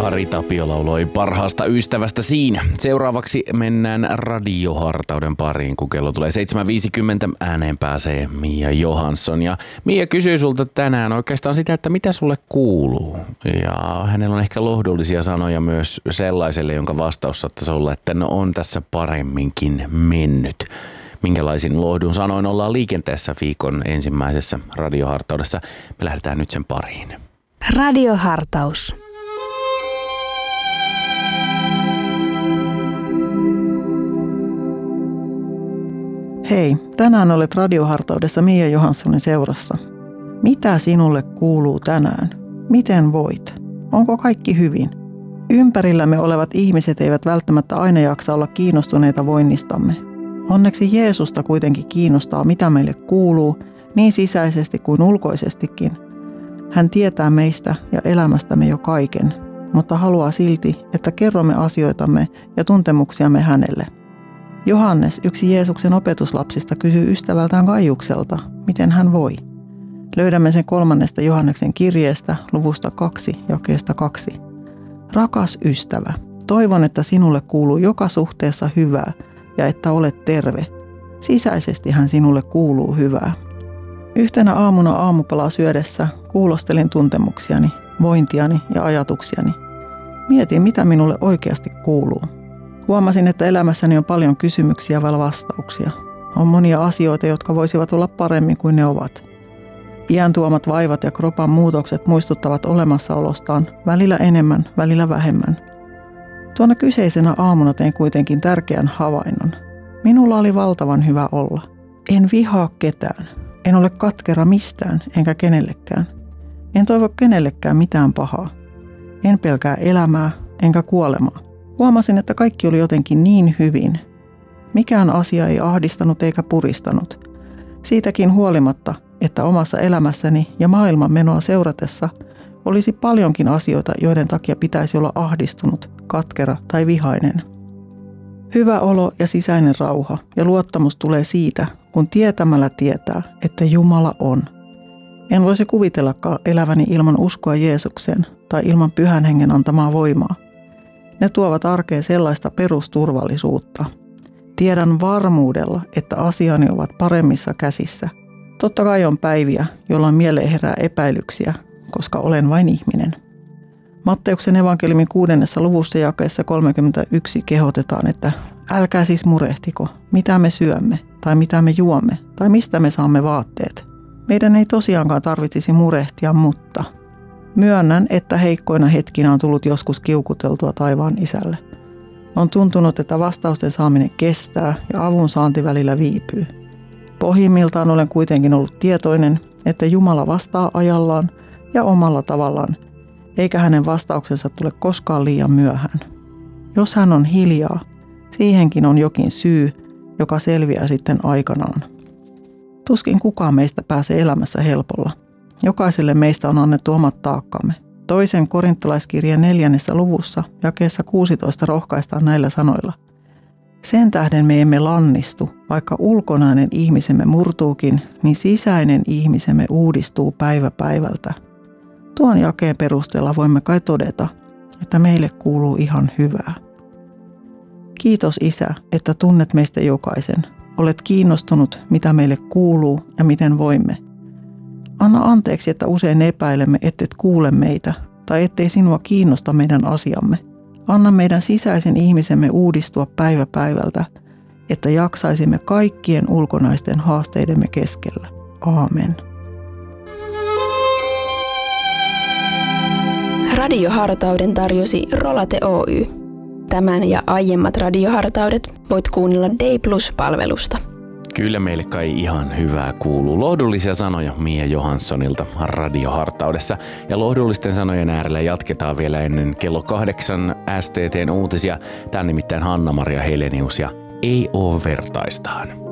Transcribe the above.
Kari Tapio lauloi parhaasta ystävästä siinä. Seuraavaksi mennään radiohartauden pariin, kun kello tulee 7.50. Ääneen pääsee Mia Johansson. Ja Mia kysyy sulta tänään oikeastaan sitä, että mitä sulle kuuluu. Ja hänellä on ehkä lohdullisia sanoja myös sellaiselle, jonka vastaus saattaisi olla, että no on tässä paremminkin mennyt. Minkälaisin lohdun sanoin ollaan liikenteessä viikon ensimmäisessä radiohartaudessa. Me lähdetään nyt sen pariin. Radiohartaus. Hei, tänään olet radiohartaudessa Mia Johanssonin seurassa. Mitä sinulle kuuluu tänään? Miten voit? Onko kaikki hyvin? Ympärillämme olevat ihmiset eivät välttämättä aina jaksa olla kiinnostuneita voinnistamme. Onneksi Jeesusta kuitenkin kiinnostaa, mitä meille kuuluu, niin sisäisesti kuin ulkoisestikin. Hän tietää meistä ja elämästämme jo kaiken, mutta haluaa silti, että kerromme asioitamme ja tuntemuksiamme hänelle. Johannes, yksi Jeesuksen opetuslapsista, kysyy ystävältään Kaijukselta, miten hän voi. Löydämme sen 3. Johanneksen kirjeestä, luvusta 2, jakeesta 2. Rakas ystävä, toivon, että sinulle kuuluu joka suhteessa hyvää ja että olet terve. Sisäisesti hän sinulle kuuluu hyvää. Yhtenä aamuna aamupalaa syödessä kuulostelin tuntemuksiani, vointiani ja ajatuksiani. Mietin, mitä minulle oikeasti kuuluu. Huomasin, että elämässäni on paljon kysymyksiä vailla vastauksia. On monia asioita, jotka voisivat olla paremmin kuin ne ovat. Iän tuomat vaivat ja kropan muutokset muistuttavat olemassaolostaan, välillä enemmän, välillä vähemmän. Tuona kyseisenä aamuna tein kuitenkin tärkeän havainnon. Minulla oli valtavan hyvä olla. En vihaa ketään. En ole katkera mistään, enkä kenellekään. En toivo kenellekään mitään pahaa. En pelkää elämää, enkä kuolemaa. Huomasin, että kaikki oli jotenkin niin hyvin. Mikään asia ei ahdistanut eikä puristanut. Siitäkin huolimatta, että omassa elämässäni ja maailman menoa seuratessa olisi paljonkin asioita, joiden takia pitäisi olla ahdistunut, katkera tai vihainen. Hyvä olo ja sisäinen rauha ja luottamus tulee siitä, kun tietämällä tietää, että Jumala on. En voisi kuvitellakaan eläväni ilman uskoa Jeesukseen tai ilman Pyhän Hengen antamaa voimaa. Ne tuovat arkeen sellaista perusturvallisuutta. Tiedän varmuudella, että asiani ovat paremmissa käsissä. Totta kai on päiviä, jolloin mieleen herää epäilyksiä, koska olen vain ihminen. Matteuksen evankeliumin 6. luvussa jakeessa 31 kehotetaan, että älkää siis murehtiko, mitä me syömme, tai mitä me juomme, tai mistä me saamme vaatteet. Meidän ei tosiaankaan tarvitsisi murehtia, mutta myönnän, että heikkoina hetkinä on tullut joskus kiukuteltua taivaan isälle. On tuntunut, että vastausten saaminen kestää ja avun saanti välillä viipyy. Pohjimmiltaan olen kuitenkin ollut tietoinen, että Jumala vastaa ajallaan ja omalla tavallaan, eikä hänen vastauksensa tule koskaan liian myöhään. Jos hän on hiljaa, siihenkin on jokin syy, joka selviää sitten aikanaan. Tuskin kukaan meistä pääsee elämässä helpolla. Jokaiselle meistä on annettu omat taakkamme. 2. Korintolaiskirjeen 4. luvussa jakeessa 16 rohkaistaan näillä sanoilla. Sen tähden me emme lannistu, vaikka ulkonainen ihmisemme murtuukin, niin sisäinen ihmisemme uudistuu päivä päivältä. Tuon jakeen perusteella voimme kai todeta, että meille kuuluu ihan hyvää. Kiitos Isä, että tunnet meistä jokaisen. Olet kiinnostunut, mitä meille kuuluu ja miten voimme. Anna anteeksi, että usein epäilemme, ettet kuule meitä tai ettei sinua kiinnosta meidän asiamme. Anna meidän sisäisen ihmisemme uudistua päivä päivältä, että jaksaisimme kaikkien ulkonaisten haasteidemme keskellä. Aamen. Radiohartauden tarjosi Rolate Oy. Tämän ja aiemmat radiohartaudet voit kuunnella Day Plus-palvelusta. Kyllä meille kai ihan hyvää kuuluu. Lohdullisia sanoja Mia Johanssonilta radiohartaudessa. Ja lohdullisten sanojen äärellä jatketaan vielä ennen kello 8 STT:n uutisia. Tää on nimittäin Hanna-Maria Helenius ja ei oo vertaistaan.